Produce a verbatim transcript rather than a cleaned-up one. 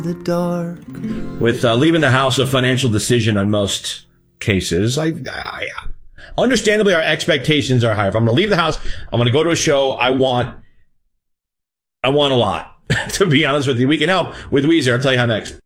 the dark. With uh, leaving the house a financial decision on most cases, I, I understandably our expectations are higher. If I'm going to leave the house, I'm going to go to a show. I want, I want a lot. To be honest with you, we can help with Weezer. I'll tell you how next.